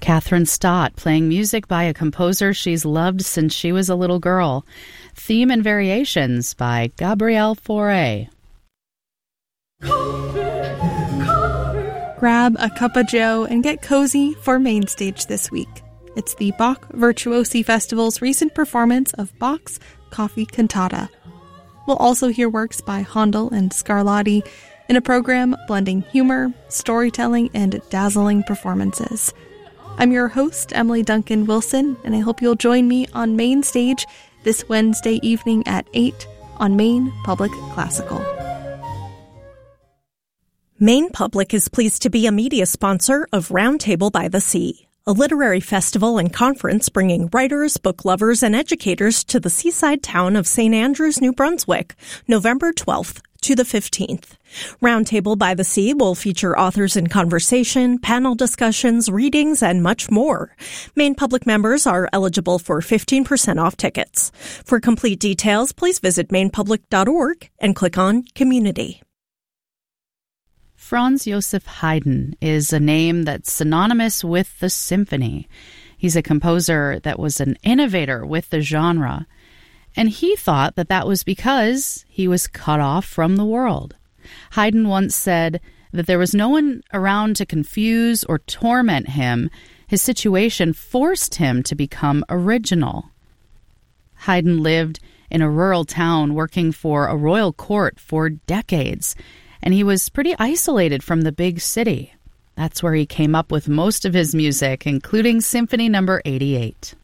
Catherine Stott playing music by a composer she's loved since she was a little girl. Theme and Variations by Gabrielle Fauré. Grab a cup of joe and get cozy for Mainstage this week. It's the Bach Virtuosi Festival's recent performance of Bach's Coffee Cantata. We'll also hear works by Handel and Scarlatti in a program blending humor, storytelling, and dazzling performances. I'm your host, Emily Duncan Wilson, and I hope you'll join me on Mainstage this Wednesday evening at 8 on Maine Public Classical. Maine Public is pleased to be a media sponsor of Roundtable by the Sea, a literary festival and conference bringing writers, book lovers, and educators to the seaside town of St. Andrews, New Brunswick, November 12th to the 15th. Roundtable by the Sea will feature authors in conversation, panel discussions, readings, and much more. Maine Public members are eligible for 15% off tickets. For complete details, please visit mainepublic.org and click on Community. Franz Joseph Haydn is a name that's synonymous with the symphony. He's a composer that was an innovator with the genre, and he thought that that was because he was cut off from the world. Haydn once said that there was no one around to confuse or torment him. His situation forced him to become original. Haydn lived in a rural town working for a royal court for decades, and he was pretty isolated from the big city. That's where he came up with most of his music, including Symphony No. 88.